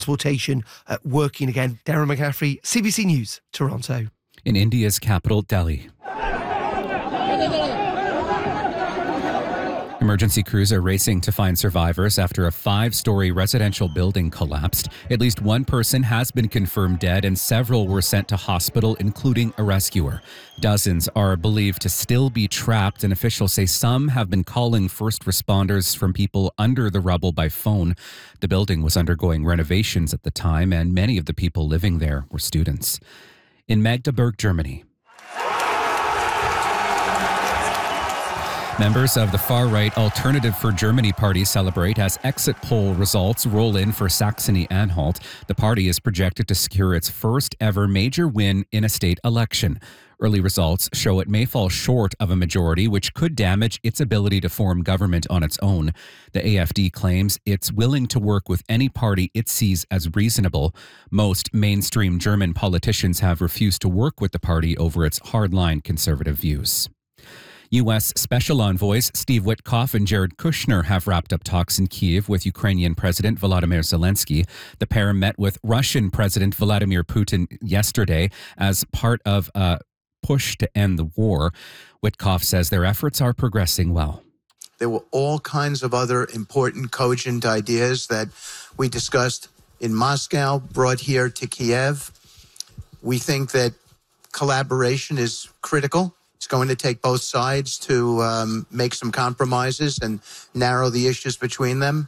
transportation working again. Darren McCaffrey, CBC News, Toronto. In India's capital, Delhi. Emergency crews are racing to find survivors after a 5-story residential building collapsed. At least one person has been confirmed dead and several were sent to hospital, including a rescuer. Dozens are believed to still be trapped, and officials say some have been calling first responders from people under the rubble by phone. The building was undergoing renovations at the time, and many of the people living there were students. In Magdeburg, Germany. Members of the far-right Alternative for Germany party celebrate as exit poll results roll in for Saxony-Anhalt. The party is projected to secure its first ever major win in a state election. Early results show it may fall short of a majority, which could damage its ability to form government on its own. The AfD claims it's willing to work with any party it sees as reasonable. Most mainstream German politicians have refused to work with the party over its hardline conservative views. U.S. Special Envoys Steve Witkoff and Jared Kushner have wrapped up talks in Kyiv with Ukrainian President Volodymyr Zelensky. The pair met with Russian President Vladimir Putin yesterday as part of a push to end the war. Witkoff says their efforts are progressing well. There were all kinds of other important, cogent ideas that we discussed in Moscow, brought here to Kiev. We think that collaboration is critical. It's going to take both sides to make some compromises and narrow the issues between them.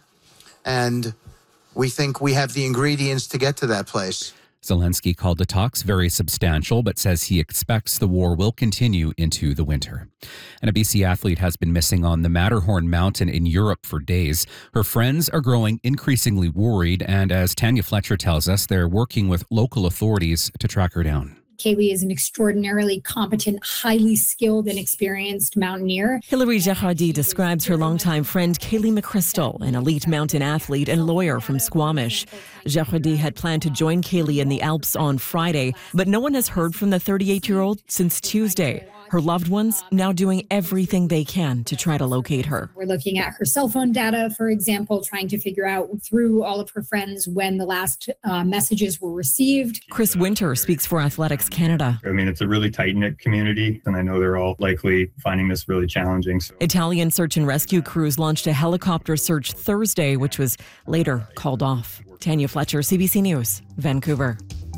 And we think we have the ingredients to get to that place. Zelensky called the talks very substantial, but says he expects the war will continue into the winter. And a BC athlete has been missing on the Matterhorn Mountain in Europe for days. Her friends are growing increasingly worried, and as Tanya Fletcher tells us, they're working with local authorities to track her down. Kaylee is an extraordinarily competent, highly skilled and experienced mountaineer. Hilary Gerhardy describes her longtime friend Kaylee McChrystal, an elite mountain athlete and lawyer from Squamish. Gerhardy had planned to join Kaylee in the Alps on Friday, but no one has heard from the 38-year-old since Tuesday. Her loved ones now doing everything they can to try to locate her. We're looking at her cell phone data, for example, trying to figure out through all of her friends when the last messages were received. Chris Winter speaks for Athletics Canada. I mean, it's a really tight-knit community, and I know they're all likely finding this really challenging. Italian search and rescue crews launched a helicopter search Thursday, which was later called off. Tanya Fletcher, CBC News, Vancouver.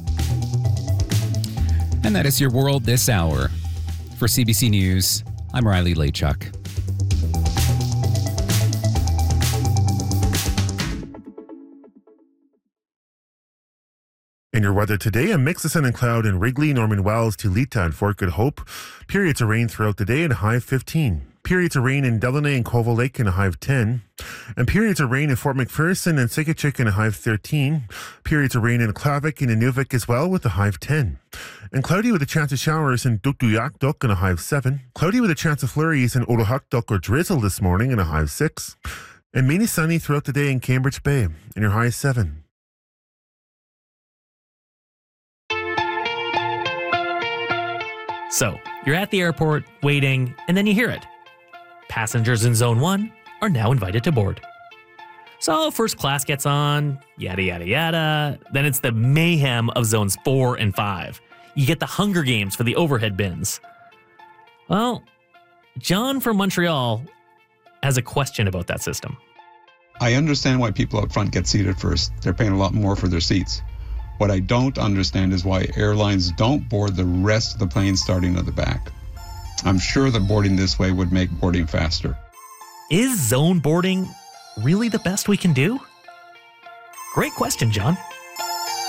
And that is your world this hour. For CBC News, I'm Riley Lachuk. In your weather today, a mix of sun and cloud in Wrigley, Norman Wells, Tulita, and Fort Good Hope. Periods of rain throughout the day and a high of 15. Periods of rain in Delaunay and Colville Lake and a high of 10. And periods of rain in Fort McPherson and Sikachik and a high of 13. Periods of rain in Klavik and Inuvik as well with a high of 10. And cloudy with a chance of showers in Dukduyakduk and a high of 7. Cloudy with a chance of flurries in Odohakduk or drizzle this morning and a high of 6. And mainly sunny throughout the day in Cambridge Bay and your high of 7. So, you're at the airport, waiting, and then you hear it. Passengers in Zone 1 are now invited to board. So, first class gets on, yada yada yada. Then it's the mayhem of Zones 4 and 5. You get the Hunger Games for the overhead bins. Well, John from Montreal has a question about that system. I understand why people up front get seated first. They're paying a lot more for their seats. What I don't understand is why airlines don't board the rest of the plane starting at the back. I'm sure that boarding this way would make boarding faster. Is zone boarding really the best we can do? Great question, John.